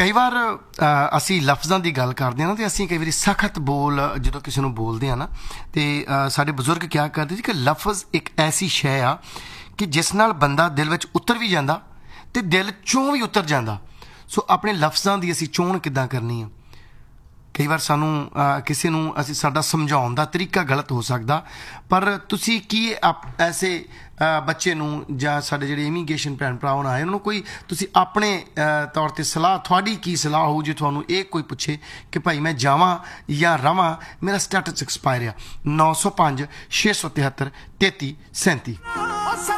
कई बार ਅਸੀਂ ਲਫ਼ਜ਼ਾਂ ਦੀ ਗੱਲ ਕਰਦੇ ਹਾਂ ਨਾ ਤੇ ਅਸੀਂ ਕਈ ਵਾਰੀ ਸਖਤ ਬੋਲ ਜਦੋਂ ਕਿਸੇ ਨੂੰ ਬੋਲਦੇ ਆ ਨਾ ਤੇ ਸਾਡੇ ਬਜ਼ੁਰਗ ਕਿਹਾ ਕਰਦੇ ਸੀ ਕਿ ਲਫ਼ਜ਼ ਇੱਕ ਐਸੀ ਸ਼ੈ ਆ ਕਿ ਜਿਸ ਨਾਲ ਬੰਦਾ ਦਿਲ ਵਿੱਚ ਉਤਰ ਵੀ ਜਾਂਦਾ ਤੇ ਦਿਲ ਚੋਂ ਵੀ ਉਤਰ ਜਾਂਦਾ। ਸੋ ਆਪਣੇ ਲਫ਼ਜ਼ਾਂ ਦੀ ਅਸੀਂ ਚੋਣ ਕਿੱਦਾਂ ਕਰਨੀ ਆ। ਕਈ ਵਾਰ ਸਾਨੂੰ ਕਿਸੇ ਨੂੰ ਅਸੀਂ ਸਾਡਾ ਸਮਝਾਉਣ ਦਾ ਤਰੀਕਾ ਗਲਤ ਹੋ ਸਕਦਾ, ਪਰ ਤੁਸੀਂ ਕੀ ਐਸੇ ਬੱਚੇ ਨੂੰ ਜਾਂ ਸਾਡੇ ਜਿਹੜੇ ਇਮੀਗ੍ਰੇਸ਼ਨ ਭੈਣ ਭਰਾ ਆਏ ਉਹਨਾਂ ਨੂੰ ਕੋਈ ਤੁਸੀਂ ਆਪਣੇ ਤੌਰ 'ਤੇ ਸਲਾਹ, ਤੁਹਾਡੀ ਕੀ ਸਲਾਹ ਹੋਊ ਜੇ ਤੁਹਾਨੂੰ ਇਹ ਕੋਈ ਪੁੱਛੇ ਕਿ ਭਾਈ ਮੈਂ ਜਾਵਾਂ ਜਾਂ ਰਵਾਂ, ਮੇਰਾ ਸਟੇਟਸ ਐਕਸਪਾਇਰ ਆ। 905 673 33 37